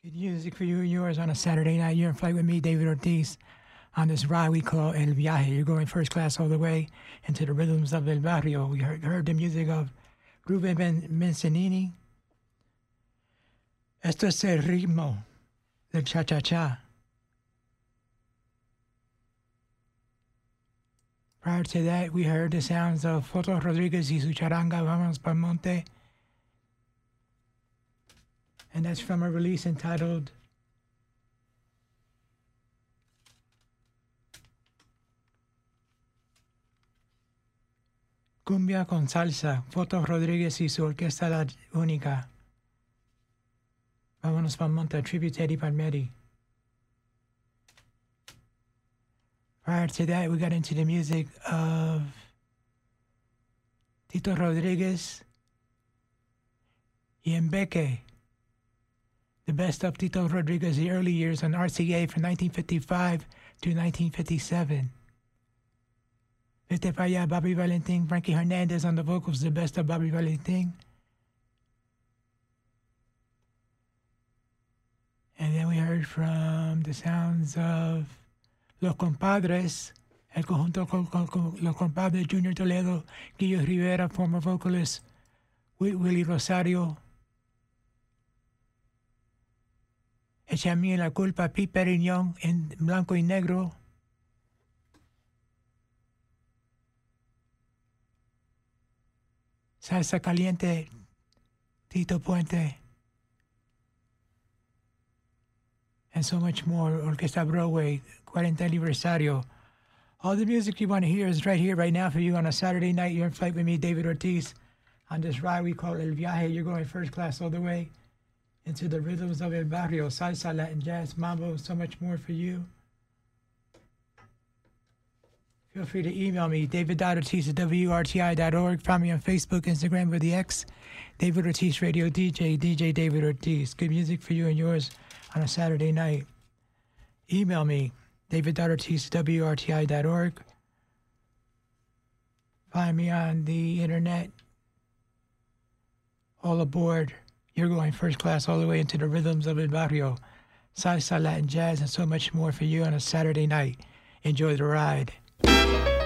Good music for you and yours on a Saturday night. You're in flight with me, David Ortiz, on this ride we call El Viaje. You're going first class all the way into the rhythms of El Barrio. We heard the music of Ruben Benzenini. Esto es el ritmo del cha-cha-cha. Prior to that, we heard the sounds of Foto Rodriguez y su charanga, Vamos Pa'l Monte. And that's from a release entitled Cumbia con Salsa, Foto Rodriguez y su Orquesta La Única. Vámonos Pa'l Monte, a tribute to Eddie Palmieri. Prior to that, we got into the music of Tito Rodriguez y Mbeke. The best of Tito Rodriguez, the early years on RCA from 1955 to 1957. Vete pa' allá, Bobby Valentin, Frankie Hernandez on the vocals, the best of Bobby Valentin. And then we heard from the sounds of Los Compadres, el conjunto Los Compadres, Junior Toledo, Guillo Rivera, former vocalist, Willie Rosario, Echa a mí la culpa, Pete Perignon en blanco y negro. Salsa Caliente, Tito Puente, and so much more. Orquesta Broadway, 40 aniversario. All the music you want to hear is right here, right now for you on a Saturday night. You're in flight with me, David Ortiz, on this ride we call El Viaje. You're going first class all the way into the rhythms of El Barrio, salsa, Latin jazz, mambo, so much more for you. Feel free to email me, david.ortiz@wrti.org. Find me on Facebook, Instagram with the X, David Ortiz Radio DJ, DJ David Ortiz. Good music for you and yours on a Saturday night. Email me, david.ortiz@wrti.org. Find me on the internet. All aboard. You're going first class all the way into the rhythms of El Barrio, salsa, Latin jazz, and so much more for you on a Saturday night. Enjoy the ride.